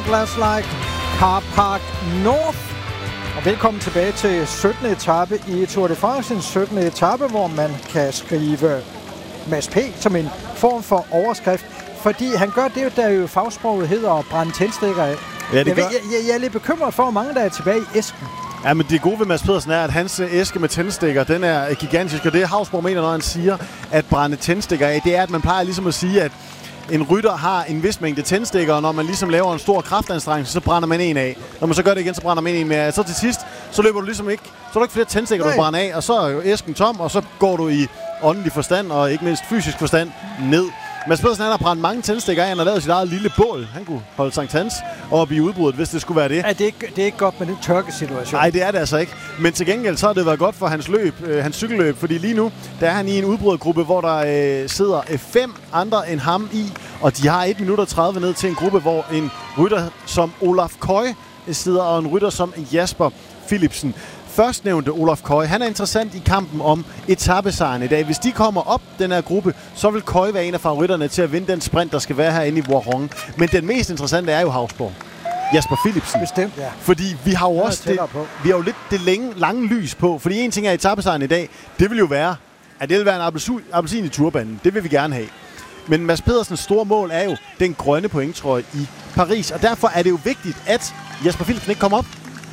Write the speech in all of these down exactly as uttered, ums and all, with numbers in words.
Hourglass Like, Car Park North. Og velkommen tilbage til syttende etape i Tour de France. En syttende etape, hvor man kan skrive Mads P. som en form for overskrift. Fordi han gør det, der jo fagsproget hedder at brænde tændstikker af. Ja, det jeg, gør. jeg, jeg, jeg er lidt bekymret for, hvor mange der er tilbage i æsken. Ja, men det gode ved Mads Pedersen er, at hans æske med tændstikker, den er gigantisk. Og det Hausborg mener, når han siger, at brænde tændstikker af, det er, at man plejer ligesom at sige, at en rytter har en vis mængde tændstikker, og når man ligesom laver en stor kraftanstrengelse, så brænder man en af. Når man så gør det igen, så brænder man en mere. Så til sidst, så løber du ligesom ikke, så er du ikke flere tændstikker, du brænder af, og så er jo æsken tom, og så går du i åndelig forstand, og ikke mindst fysisk forstand, ned. Mads Pedersen har brændt mange tændstikker af, han har lavet sit eget lille bål. Han kunne holde Sankt Hans op i udbruddet, hvis det skulle være det. Ja, det, er ikke, det er ikke godt med den tørkesituation. Nej, det er det altså ikke. Men til gengæld så har det været godt for hans løb, øh, hans cykelløb, fordi lige nu, der er han i en udbruddgruppe, hvor der øh, sidder øh, fem andre end ham i, og de har et minut og tredive ned til en gruppe, hvor en rytter som Olaf Koy sidder, og en rytter som Jasper Philipsen. Førstnævnte Olaf Koy, han er interessant i kampen om etapesejren i dag. Hvis de kommer op, den her gruppe, så vil Koy være en af favoritterne til at vinde den sprint, der skal være herinde i Voiron. Men den mest interessante er jo Hausborg. Jasper Philipsen. Bestemt, ja. Fordi vi har jo også det, vi har jo lidt det længe, lange lys på. Fordi en ting er etapesejren i dag, det vil jo være, at det vil være en appelsin, appelsin i turbanen. Det vil vi gerne have. Men Mads Pedersens store mål er jo den grønne pointtrøje i Paris. Og derfor er det jo vigtigt, at Jasper Philipsen ikke kommer op.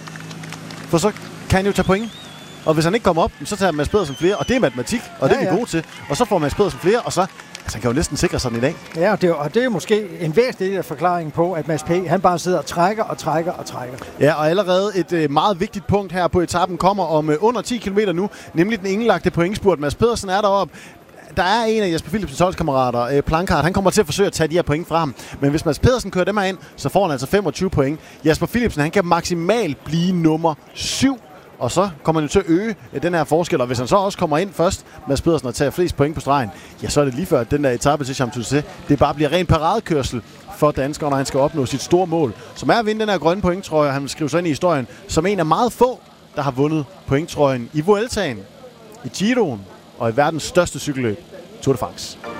For så kan han jo tage point. Og hvis han ikke kommer op, så tager Mads Pedersen flere. Og det er matematik, og ja, det er vi ja. gode til. Og så får Mads Pedersen flere, og så altså, han kan jo næsten sikre sig den i dag. Ja, og det, er, og det er måske en væsentlig forklaring på, at Mads P. han bare sidder og trækker og trækker og trækker. Ja, og allerede et øh, meget vigtigt punkt her på etappen kommer om øh, under ti kilometer nu, nemlig den indlagte pointspurt. Mads Pedersen er deroppe. Der er en af Jasper Philipsens holdskammerater, øh, Plancard, han kommer til at forsøge at tage de her point fra ham. Men hvis Mads Pedersen kører dem her ind, så får han altså femogtyve point. Jasper Philipsen, han kan maksimalt blive nummer syv. Og så kommer han jo til at øge den her forskel, og hvis han så også kommer ind først, Mads Pedersen og tager flest point på stregen, ja, så er det lige før, at den der etape til Champs-Élysées, det bare bliver ren paradekørsel for danskerne, når han skal opnå sit store mål, som er at vinde den her grønne pointtrøje. Han vil skrive sig ind i historien som en af meget få, der har vundet pointtrøjen i Vueltaen, i Giroen og i verdens største cykelløb, Tour de France.